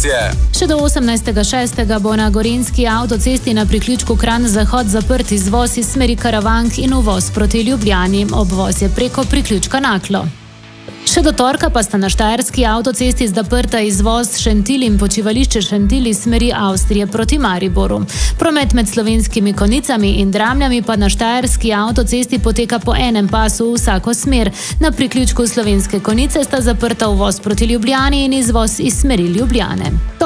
informacije. Še do 18.6. bo na Gorenjski avtocesti na priključku Kranj-Zahod zaprt izvoz iz smeri Karavank in uvoz proti Ljubljani. Obvoz je preko priključka Naklo. Še do torka pa sta na štajerski avtocesti zaprta izvoz Šentilj in počivališče Šentilj iz smeri Avstrije proti Mariboru. Promet med Slovenskimi Konjicami in Dramljami pa na štajerski avtocesti poteka po enem pasu v vsako smer. Na priključku Slovenske Konjice sta zaprta uvoz proti Ljubljani in izvoz iz smeri Ljubljane.